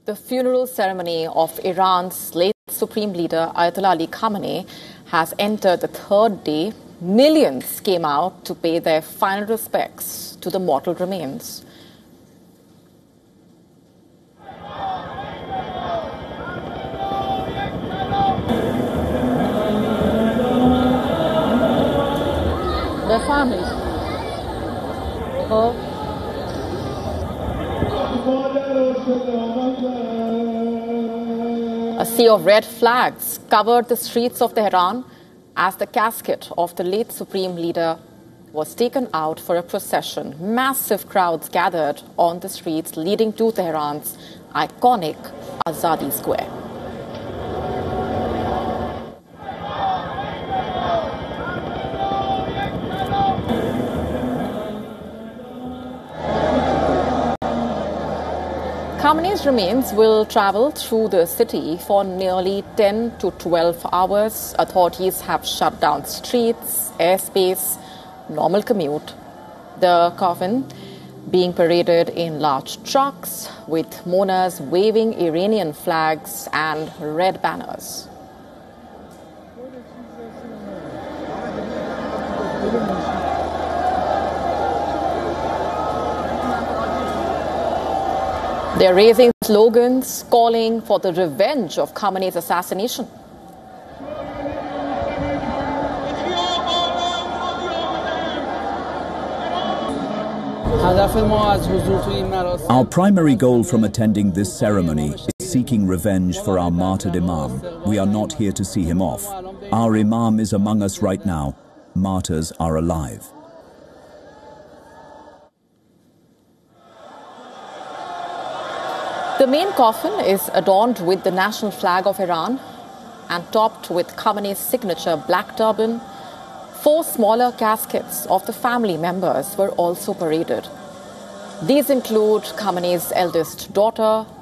The funeral ceremony of Iran's late Supreme Leader Ayatollah Ali Khamenei has entered the third day. Millions came out to pay their final respects to the mortal remains. Their families. A sea of red flags covered the streets of Tehran as the casket of the late Supreme Leader was taken out for a procession. Massive crowds gathered on the streets leading to Tehran's iconic Azadi Square. Khamenei's remains will travel through the city for nearly 10 to 12 hours. Authorities have shut down streets, airspace, normal commute. The coffin being paraded in large trucks with mourners waving Iranian flags and red banners. They're raising slogans calling for the revenge of Khamenei's assassination. Our primary goal from attending this ceremony is seeking revenge for our martyred Imam. We are not here to see him off. Our Imam is among us right now. Martyrs are alive. The main coffin is adorned with the national flag of Iran and topped with Khamenei's signature black turban. 4 smaller caskets of the family members were also paraded. These include Khamenei's eldest daughter,